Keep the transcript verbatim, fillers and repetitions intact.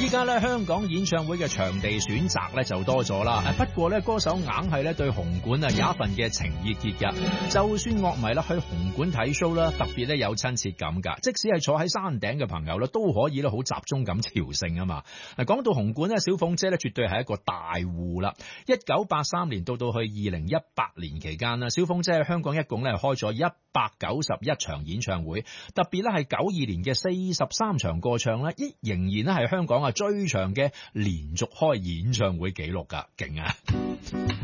依家咧香港演唱會嘅場地選擇咧就多咗啦，不過咧歌手硬係咧對紅館啊有一份嘅情意結噶，就算樂迷啦去紅館睇 show 啦，特別咧有親切感噶，即使係坐喺山頂嘅朋友咧都可以咧好集中咁朝聖啊嘛。嗱，講到紅館咧，小鳳姐咧絕對係一個大戶啦。一九八三年到到去二零一八年期間啦，小鳳姐喺香港一共咧開咗一百九十一場演唱會，特別咧係九二年嘅四十三場歌唱咧，亦仍然咧係香港啊最長嘅連續開演唱會紀錄噶，勁啊！